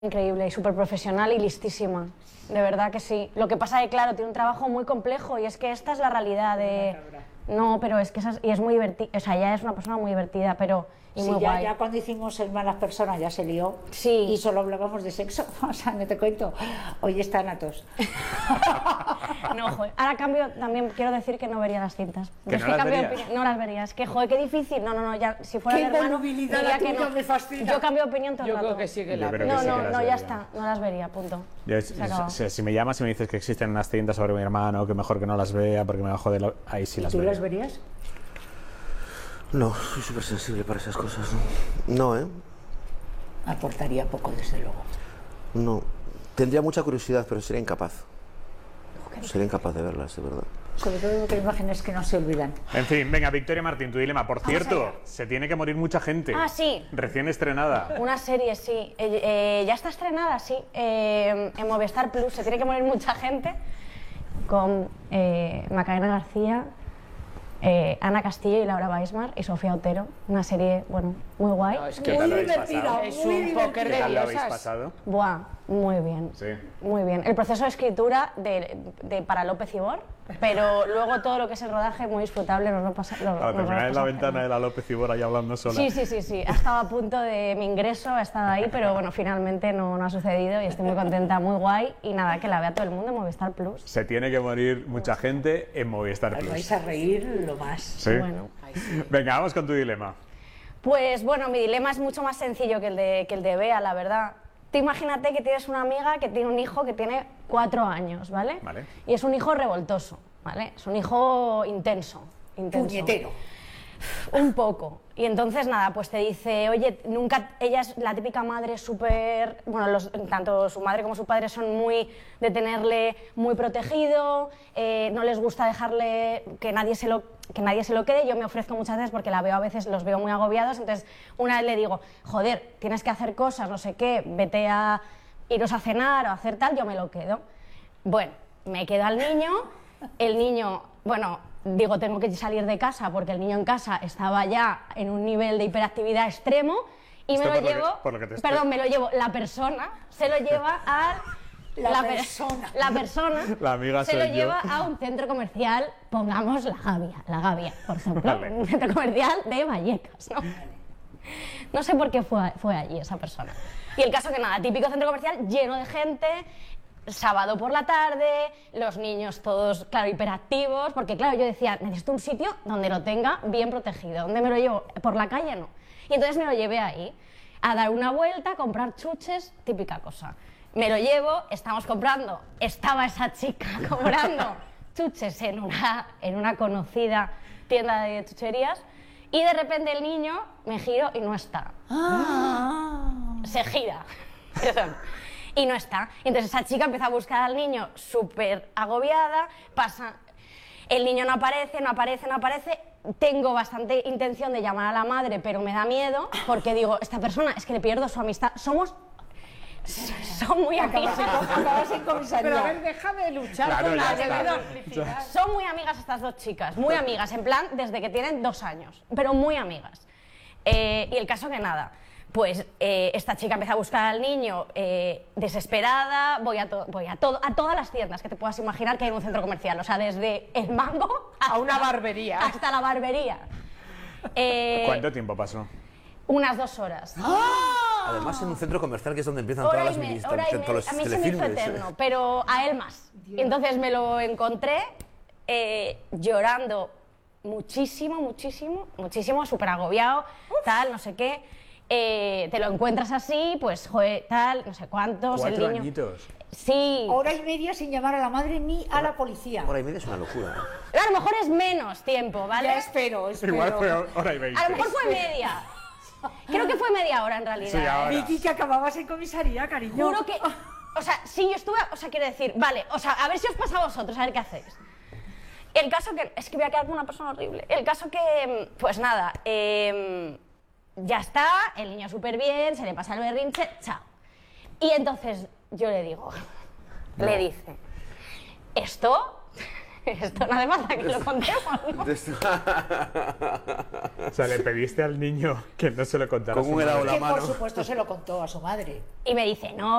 Increíble y súper profesional y listísima, de verdad que sí. Lo que pasa es que, claro, tiene un trabajo muy complejo y es que esta es la realidad de... No, pero es que y es muy divertida, o sea, ella es una persona muy divertida, pero... Y muy guay. Ya cuando hicimos El Malas Personas ya se lió. Sí. Y solo hablábamos de sexo, o sea, no te cuento. Hoy están atos. No, joder. Ahora cambio, también quiero decir que no vería las cintas. ¿Que no las verías? No las vería, es que, joder, qué difícil. No, ya, si fuera qué el hermano, volubilidad diría la que tuya no. me fascina. Yo cambio de opinión todo el rato. Yo creo que sí que la creo veo. que sí que No, las ya vería. está, no las vería, punto. Se acabó. Si me llamas y me dices que existen unas cintas sobre mi hermano, que mejor que no las vea porque me va a joder, ahí sí las ¿Tú vería. las verías? No, soy súper sensible para esas cosas. No, ¿eh? Aportaría poco, desde luego. No. Tendría mucha curiosidad, pero sería incapaz. Sería incapaz de verlas, de verdad. Sobre todo porque hay imágenes que no se olvidan. En fin, venga, Victoria Martín, tu dilema. Por cierto, allá. se tiene que morir mucha gente. Ah, sí. Recién estrenada. Una serie, sí. Ya está estrenada, sí. En Movistar Plus. Se tiene que morir mucha gente. Con Macarena García, Ana Castillo y Laura Weismar y Sofía Otero. Una serie, bueno, muy guay. No, es ¿Qué que tal lo Muy habéis divertida, pasado? es muy un póker ¿Qué de tal lo habéis diosas. pasado? Buah, muy bien. Sí. Muy bien. El proceso de escritura para López Ibor, pero luego todo lo que es el rodaje muy disfrutable. Nos lo pasa, Al terminar en la ventana de la López Ibor ahí hablando sola. Sí. Ha estado a punto de mi ingreso, ha estado ahí, pero bueno, finalmente no ha sucedido y estoy muy contenta, muy guay. Y nada, que la vea todo el mundo en Movistar Plus. Se tiene que morir mucha gente en Movistar Os Plus. vais a reír lo más. ¿Sí? Bueno. Venga, vamos con tu dilema. Pues bueno, mi dilema es mucho más sencillo que el de Bea, la verdad. Tú imagínate que tienes una amiga que tiene un hijo que tiene 4 años, ¿vale? Vale. Y es un hijo revoltoso, ¿vale? Es un hijo intenso. Puñetero. Un poco. Y entonces, nada, pues te dice, oye, ella es la típica madre súper, bueno, tanto su madre como su padre son muy de tenerle muy protegido, no les gusta dejarle que nadie se lo quede. Yo me ofrezco muchas veces porque la veo a veces, los veo muy agobiados, entonces una vez le digo, joder, tienes que hacer cosas, no sé qué, vete a iros a cenar o a hacer tal, yo me lo quedo. Bueno, me quedo al niño, el niño, bueno, digo, tengo que salir de casa porque el niño en casa estaba ya en un nivel de hiperactividad extremo y Esto me lo por lo llevo, que- por lo que te estoy- perdón, me lo llevo, la persona se lo lleva a La persona. la persona La amiga se lo soy yo. lleva a un centro comercial, pongamos la Gavia, por ejemplo, Vale. un centro comercial de Vallecas, ¿no? No sé por qué fue allí esa persona. Y el caso que nada, típico centro comercial lleno de gente, sábado por la tarde, los niños todos, claro, hiperactivos, porque claro, yo decía, necesito un sitio donde lo tenga bien protegido, donde me lo llevo, por la calle no. Y entonces me lo llevé ahí, a dar una vuelta, a comprar chuches, típica cosa. Me lo llevo, estaba esa chica comprando chuches en una conocida tienda de chucherías, y de repente el niño me giro y no está. Se gira. Perdón. Y no está. Y entonces esa chica empieza a buscar al niño súper agobiada, el niño no aparece, tengo bastante intención de llamar a la madre, pero me da miedo, porque digo, esta persona, es que le pierdo su amistad, son muy amigas. Acabas en comisaría. Pero a ver, déjame de luchar Claro, con ya la está. complicidad. Son muy amigas estas dos chicas, muy amigas, en plan, desde que tienen 2 años, pero muy amigas. Y el caso que nada, pues esta chica empieza a buscar al niño desesperada, voy a todas las tiendas que te puedas imaginar que hay en un centro comercial, o sea, desde el Mango A una barbería. hasta la barbería. ¿Cuánto tiempo pasó? Unas 2 horas. Además, en un centro comercial que es donde empiezan Hora todas y las media, todos los a mí se me hizo telefilmes. eterno, pero a él más. Y entonces me lo encontré llorando muchísimo, súper agobiado, tal, no sé qué. Te lo encuentras así, pues, joder, tal, no sé cuántos, 4 el niño... añitos. Sí. Hora y media sin llamar a la madre ni a la policía. Hora y media es una locura. A lo mejor es menos tiempo, ¿vale? Ya espero. Igual fue hora y 20. A lo mejor fue media. Creo que fue media hora en realidad. Sí, ahora. Vicky, que acababas en comisaría, cariño. Juro que... O sea, sí, yo estuve... O sea, quiero decir, vale, o sea, a ver si os pasa a vosotros, a ver qué hacéis. El caso que... Es que voy a quedar como una persona horrible. El caso que... Pues nada, ya está, el niño súper bien, se le pasa el berrinche, chao. Y entonces yo le digo... Le dice... Esto Esto no hace falta que lo contemos, ¿no? O sea, le pediste al niño que no se lo contara a Con su un helado en madre. la Que por mano. supuesto se lo contó a su madre. Y me dice, no,